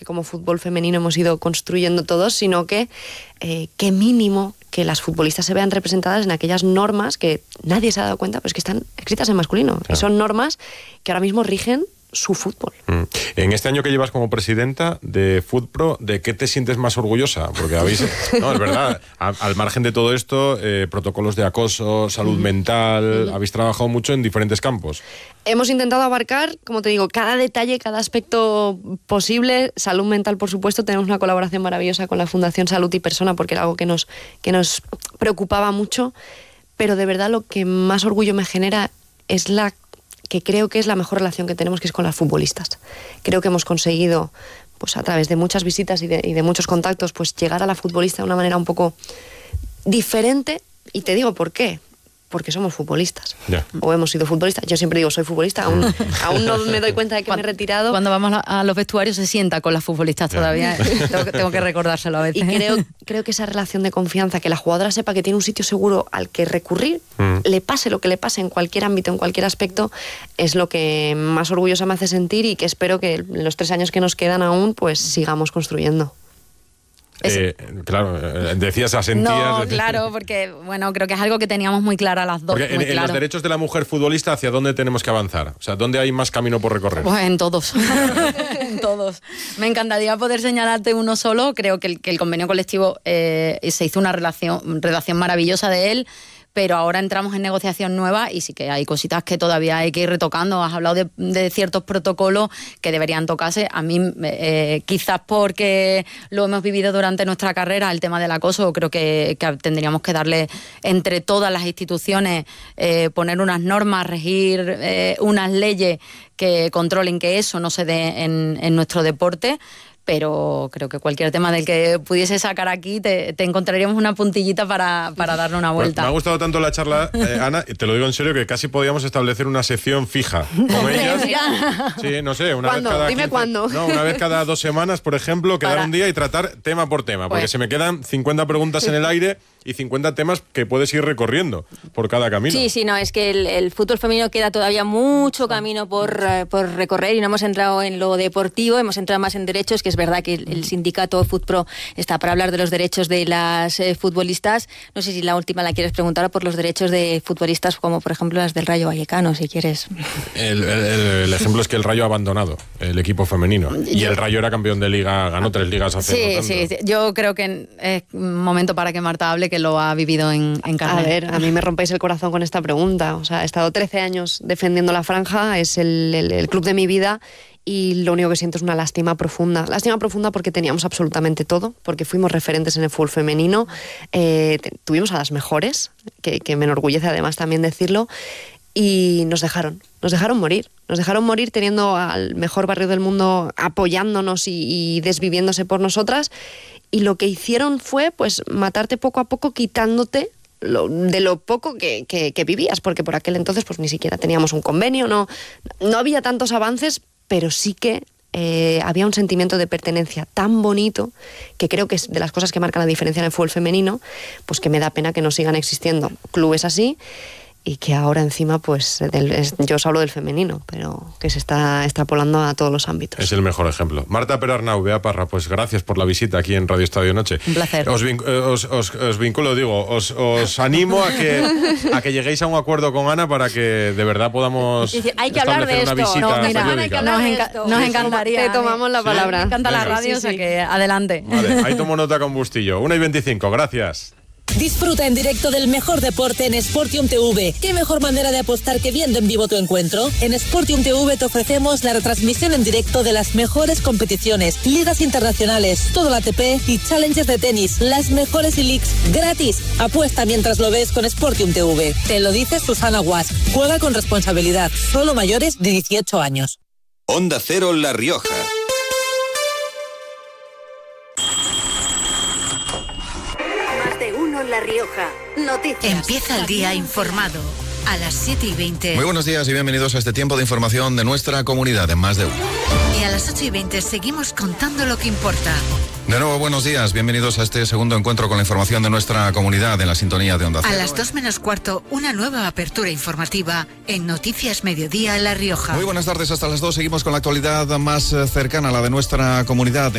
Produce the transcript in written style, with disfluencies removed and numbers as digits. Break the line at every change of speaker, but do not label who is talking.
como fútbol femenino hemos ido construyendo todos, sino que qué mínimo que las futbolistas se vean representadas en aquellas normas que nadie se ha dado cuenta, pues que están escritas en masculino. Claro. Y son normas que ahora mismo rigen su fútbol.
En este año que llevas como presidenta de FUTPRO, ¿de qué te sientes más orgullosa? Porque habéis, no, es verdad, al margen de todo esto, protocolos de acoso, salud mental, habéis trabajado mucho en diferentes campos.
Hemos intentado abarcar, como te digo, cada detalle, cada aspecto posible. Salud mental, por supuesto, tenemos una colaboración maravillosa con la Fundación Salud y Persona, porque era algo que nos preocupaba mucho, pero de verdad lo que más orgullo me genera es que creo que es la mejor relación que tenemos, que es con las futbolistas. Creo que hemos conseguido, pues a través de muchas visitas y de muchos contactos, pues llegar a la futbolista de una manera un poco diferente, y te digo por qué. Porque somos futbolistas, o hemos sido futbolistas. Yo siempre digo, soy futbolista, aún no me doy cuenta de que me he retirado.
Cuando vamos a los vestuarios se sienta con las futbolistas todavía, tengo que recordárselo a veces.
Y creo que esa relación de confianza, que la jugadora sepa que tiene un sitio seguro al que recurrir, le pase lo que le pase en cualquier ámbito, en cualquier aspecto, es lo que más orgullosa me hace sentir, y que espero que en los 3 años que nos quedan aún, pues sigamos construyendo.
Claro, decías, asentías.
No, claro, porque bueno, creo que es algo que teníamos muy clara las dos.
Porque en los derechos de la mujer futbolista, ¿hacia dónde tenemos que avanzar? O sea, ¿dónde hay más camino por recorrer?
Pues en todos. En todos. Me encantaría poder señalarte uno solo. Creo que el convenio colectivo se hizo una redacción maravillosa de él, pero ahora entramos en negociación nueva y sí que hay cositas que todavía hay que ir retocando. Has hablado de ciertos protocolos que deberían tocarse. A mí, quizás porque lo hemos vivido durante nuestra carrera, el tema del acoso, creo que tendríamos que darle entre todas las instituciones, poner unas normas, regir unas leyes que controlen que eso no se dé en nuestro deporte. Pero creo que cualquier tema del que pudiese sacar aquí te encontraríamos una puntillita para darle una vuelta.
Pues me ha gustado tanto la charla, Ana, y te lo digo en serio, que casi podríamos establecer una sección fija con ellas. Sí, no sé, una vez cada 2 semanas, por ejemplo, quedar un día y tratar tema por tema, porque se me quedan 50 preguntas en el aire y 50 temas que puedes ir recorriendo por cada camino.
Sí, no, es que el fútbol femenino queda todavía mucho camino por recorrer, y no hemos entrado en lo deportivo, hemos entrado más en derechos, que es verdad que el sindicato FUTPRO está para hablar de los derechos de las futbolistas. No sé si la última la quieres preguntar por los derechos de futbolistas, como por ejemplo las del Rayo Vallecano, si quieres.
El ejemplo es que el Rayo ha abandonado el equipo femenino, y el Rayo era campeón de liga, ganó 3 ligas hace
Sí. Yo creo que es un momento para que Marta hable, que lo ha vivido en carne.
A ver, a mí me rompéis el corazón con esta pregunta. O sea, he estado 13 años defendiendo la franja, es el club de mi vida, y lo único que siento es una lástima profunda. Lástima profunda porque teníamos absolutamente todo, porque fuimos referentes en el fútbol femenino, tuvimos a las mejores, que me enorgullece además también decirlo, y nos dejaron morir teniendo al mejor barrio del mundo apoyándonos y desviviéndose por nosotras, y lo que hicieron fue pues matarte poco a poco, quitándote de lo poco que vivías, porque por aquel entonces pues ni siquiera teníamos un convenio, no había tantos avances, pero sí que había un sentimiento de pertenencia tan bonito, que creo que es de las cosas que marcan la diferencia en el fútbol femenino, pues que me da pena que no sigan existiendo clubes así, y que ahora encima, pues, yo os hablo del femenino, pero que se está extrapolando a todos los ámbitos.
Es el mejor ejemplo. Marta Perarnau, Bea Parra, pues gracias por la visita aquí en Radio Estadio Noche.
Un placer.
Os vinculo, os animo a que lleguéis a un acuerdo con Ana para que de verdad podamos
hay que hablar de esto.
Nos encantaría.
Te tomamos la palabra.
Me encanta la radio, o sea que adelante.
Vale, ahí tomo nota con Bustillo. 1:25, gracias.
Disfruta en directo del mejor deporte en Sportium TV. ¿Qué mejor manera de apostar que viendo en vivo tu encuentro? En Sportium TV te ofrecemos la retransmisión en directo de las mejores competiciones, ligas internacionales, todo el ATP y challenges de tenis, las mejores e-leagues gratis. Apuesta mientras lo ves con Sportium TV. Te lo dice Susana Guas. Juega con responsabilidad. Solo mayores de 18 años.
Onda Cero La Rioja.
La Rioja. Noticias.
Empieza el día informado a las 7:20.
Muy buenos días y bienvenidos a este tiempo de información de nuestra comunidad en Más de Uno.
Y a las 8:20 seguimos contando lo que importa.
De nuevo, buenos días. Bienvenidos a este segundo encuentro con la información de nuestra comunidad en la sintonía de Onda Cero.
A las 2:15, una nueva apertura informativa en Noticias Mediodía La Rioja.
Muy buenas tardes, hasta las 2. Seguimos con la actualidad más cercana a la de nuestra comunidad.